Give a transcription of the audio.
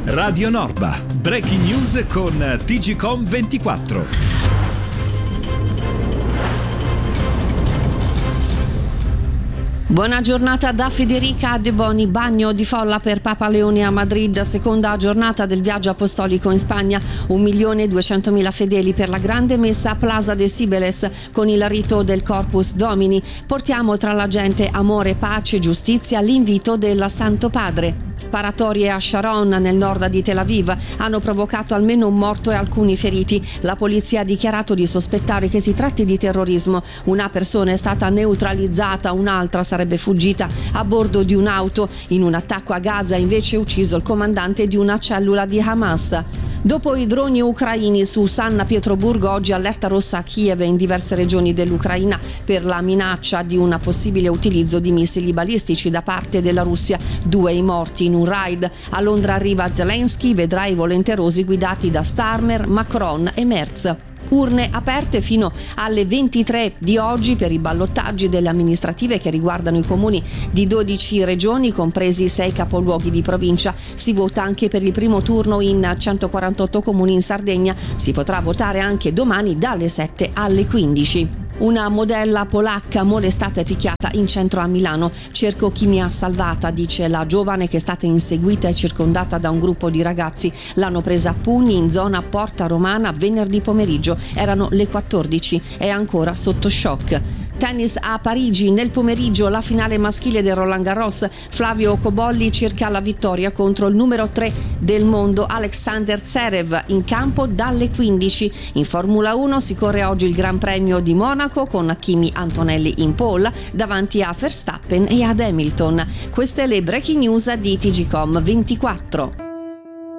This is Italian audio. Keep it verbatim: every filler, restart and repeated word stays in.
Radio Norba. Breaking news con T G C O M ventiquattro. Buona giornata da Federica De Boni. Bagno di folla per Papa Leone a Madrid, seconda giornata del viaggio apostolico in Spagna. Un milione e duecentomila fedeli per la grande messa a Plaza de Cibeles con il rito del Corpus Domini. Portiamo tra la gente amore, pace, giustizia, l'invito del Santo Padre. Sparatorie a Sharon, nel nord di Tel Aviv, hanno provocato almeno un morto e alcuni feriti. La polizia ha dichiarato di sospettare che si tratti di terrorismo. Una persona è stata neutralizzata, un'altra sarebbe fuggita a bordo di un'auto. In un attacco a Gaza invece è ucciso il comandante di una cellula di Hamas. Dopo i droni ucraini su San Pietroburgo, oggi allerta rossa a Kiev e in diverse regioni dell'Ucraina per la minaccia di un possibile utilizzo di missili balistici da parte della Russia. Due i morti in un raid. A Londra arriva Zelensky, vedrà i volenterosi guidati da Starmer, Macron e Merz. Urne aperte fino alle ventitré di oggi per i ballottaggi delle amministrative che riguardano i comuni di dodici regioni, compresi sei capoluoghi di provincia. Si vota anche per il primo turno in centoquarantotto comuni in Sardegna. Si potrà votare anche domani dalle sette alle quindici. Una modella polacca molestata e picchiata in centro a Milano. Cerco chi mi ha salvata, dice la giovane che è stata inseguita e circondata da un gruppo di ragazzi. L'hanno presa a pugni in zona Porta Romana venerdì pomeriggio. Erano le quattordici. È ancora sotto shock. Tennis a Parigi, nel pomeriggio la finale maschile del Roland Garros. Flavio Cobolli cerca la vittoria contro il numero tre del mondo Alexander Zverev, in campo dalle quindici. In Formula uno si corre oggi il Gran Premio di Monaco con Kimi Antonelli in pole davanti a Verstappen e ad Hamilton. Queste le breaking news di T G C O M ventiquattro.